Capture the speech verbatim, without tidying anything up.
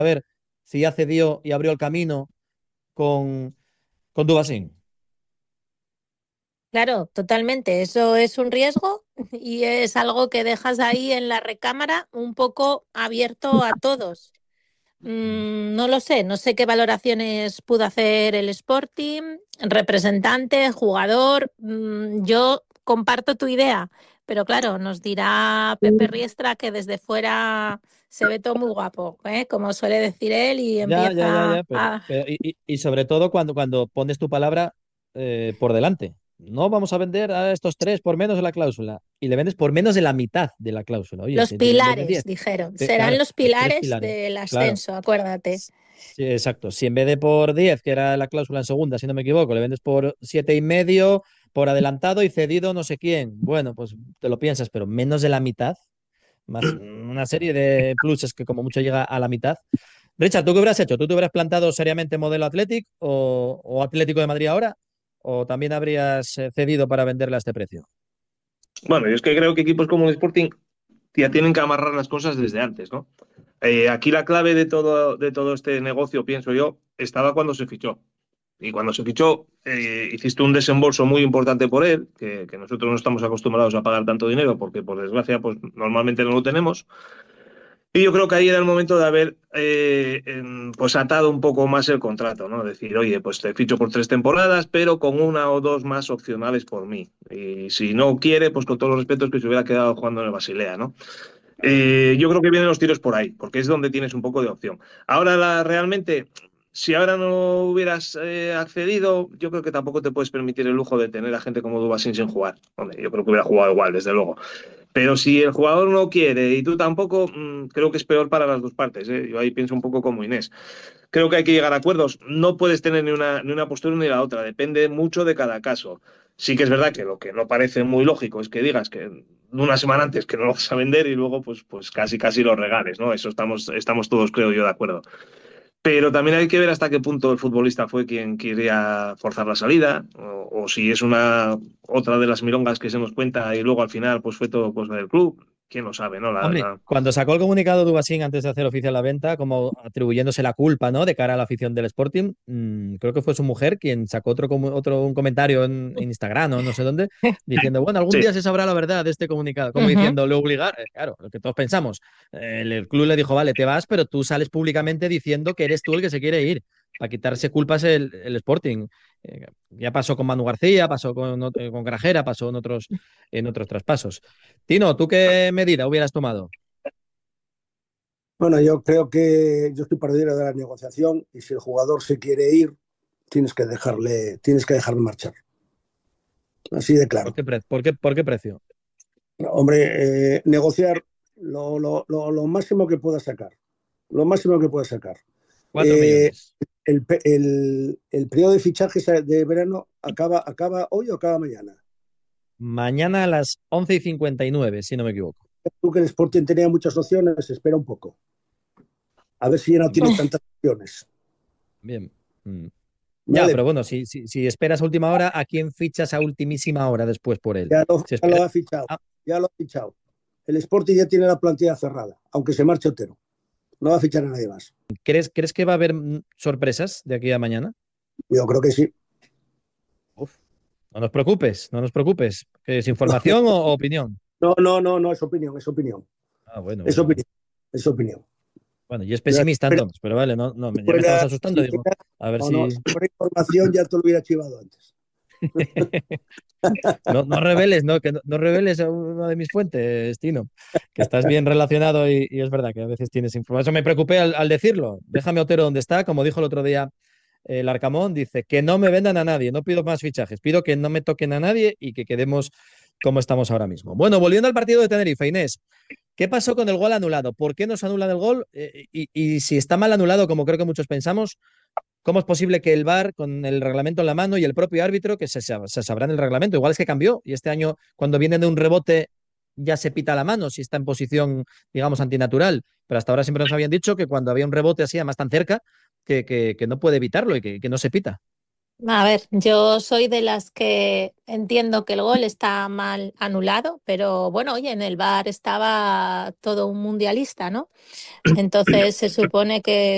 ver si ya cedió y abrió el camino con, con Dubasín. Claro, totalmente. Eso es un riesgo y es algo que dejas ahí en la recámara un poco abierto a todos. Mm, no lo sé, no sé qué valoraciones pudo hacer el Sporting, representante, jugador. Mm, yo comparto tu idea, pero claro, nos dirá Pepe Riestra que desde fuera se ve todo muy guapo, ¿eh? Como suele decir él, y Ya, ya, ya, empieza ya, pero, a... pero y, y- y sobre todo cuando, cuando pones tu palabra eh, por delante. No vamos a vender a estos tres por menos de la cláusula y le vendes por menos de la mitad de la cláusula. Oye, Los si en vez de pilares, diez, dijeron, te- serán claro, los los tres pilares pilares. del Claro, ascenso, acuérdate. sí, exacto. Si en vez de por diez, que era la cláusula en segunda, si no me equivoco, le vendes por siete y medio, por adelantado y cedido no sé quién. Bueno, pues te lo piensas, pero menos de la mitad, más una serie de pluses que como mucho llega a la mitad. Richard, ¿tú qué hubieras hecho? ¿Tú te hubieras plantado seriamente modelo Athletic o, o Atlético de Madrid ahora? ¿O también habrías eh, cedido para venderle a este precio? Bueno, yo es que creo que equipos como el Sporting ya tienen que amarrar las cosas desde antes, ¿no? Eh, aquí la clave de todo, de todo este negocio, pienso yo, estaba cuando se fichó. Y cuando se fichó, eh, hiciste un desembolso muy importante por él, que, que nosotros no estamos acostumbrados a pagar tanto dinero, porque por desgracia, pues normalmente no lo tenemos. Y yo creo que ahí era el momento de haber eh, em, pues atado un poco más el contrato, ¿no? Decir, oye, pues te ficho por tres temporadas, pero con una o dos más opcionales por mí. Y si no quiere, pues con todos los respetos que se hubiera quedado jugando en el Basilea, ¿no? Claro. Eh, yo creo que vienen los tiros por ahí, porque es donde tienes un poco de opción. Ahora, la, realmente, si ahora no hubieras eh, accedido, yo creo que tampoco te puedes permitir el lujo de tener a gente como Dubasín sin jugar. Hombre, yo creo que hubiera jugado igual, desde luego. Pero si el jugador no quiere y tú tampoco, mmm, creo que es peor para las dos partes, ¿eh? Yo ahí pienso un poco como Inés. Creo que hay que llegar a acuerdos. No puedes tener ni una, ni una postura ni la otra. Depende mucho de cada caso. Sí que es verdad que lo que no parece muy lógico es que digas que una semana antes que no lo vas a vender y luego pues, pues casi casi lo regales, ¿no? Eso estamos, estamos todos, creo yo, de acuerdo. Pero también hay que ver hasta qué punto el futbolista fue quien quería forzar la salida, o, o si es una otra de las milongas que se nos cuenta y luego al final pues fue todo cosa del club. Quién lo sabe, ¿no? La Hombre, verdad. cuando sacó el comunicado Dubasín antes de hacer oficial la venta, como atribuyéndose la culpa, ¿no? De cara a la afición del Sporting, mmm, creo que fue su mujer quien sacó otro, comu- otro un comentario en, en Instagram o no sé dónde, diciendo, bueno, algún Sí, día se sabrá la verdad de este comunicado, como Ujú. diciendo, le obligar, eh, claro, lo que todos pensamos. Eh, el, el club le dijo, vale, te vas, pero tú sales públicamente diciendo que eres tú el que se quiere ir, para quitarse culpas el, el Sporting. Eh, ya pasó con Manu García, pasó con, ot- eh, con Grajera, pasó en otros, en otros traspasos. Tino, ¿tú qué medida hubieras tomado? Bueno, yo creo que yo estoy partidario de la negociación y si el jugador se quiere ir, tienes que dejarle, tienes que dejarle marchar. Así de ¿Por claro. qué, pre- por qué- por qué precio? Hombre, eh, negociar lo, lo, lo, lo máximo que pueda sacar. Lo máximo que pueda sacar. Cuatro Eh, millones. el, el, el, periodo de fichajes de verano acaba, acaba hoy o acaba mañana. Mañana a las once y cincuenta y nueve, si no me equivoco. Tú que el Sporting tenía muchas opciones, espera un poco. A ver si ya no tiene tantas opciones. Bien. Mm. Ya, ¿Vale? pero bueno, si, si, si esperas a última hora, ¿a quién fichas a ultimísima hora después por él? Ya lo, Si ya lo esperas. ha fichado. Ah, Ya lo ha fichado. El Sporting ya tiene la plantilla cerrada, aunque se marche Otero. No va a fichar a nadie más. ¿crees, ¿crees que va a haber mm, sorpresas de aquí a mañana? Yo creo que sí. Uf, no nos preocupes, no nos preocupes. ¿Es información o, o opinión? No, no, no, no, es opinión, es opinión. Ah, bueno, Es bueno, bueno. opinión. Es opinión. Bueno, y es Ya, pesimista pero entonces, pero vale, no, no, si ya me estabas fuera, asustando, si digo, fuera- a ver no, no, si. si fuera información ya te lo hubiera chivado antes. No, no reveles, no, que no, no reveles a una de mis fuentes, Tino, que estás bien relacionado y, y es verdad que a veces tienes información. Eso me preocupé al, al decirlo. Déjame Otero donde está, como dijo el otro día eh, el Arcamón, dice que no me vendan a nadie, no pido más fichajes, pido que no me toquen a nadie y que quedemos como estamos ahora mismo. Bueno, volviendo al partido de Tenerife, Inés, ¿qué pasó con el gol anulado? ¿Por qué nos anulan el gol? Eh, y, y si está mal anulado, como creo que muchos pensamos, ¿cómo es posible que el V A R, con el reglamento en la mano y el propio árbitro, que se, se sabrá en el reglamento, igual es que cambió y este año cuando viene de un rebote ya se pita la mano si está en posición, digamos, antinatural, pero hasta ahora siempre nos habían dicho que cuando había un rebote así, además tan cerca, que, que, que no puede evitarlo y que, que no se pita. A ver, yo soy de las que entiendo que el gol está mal anulado, pero bueno, oye, en el V A R estaba todo un mundialista, ¿no? Entonces se supone que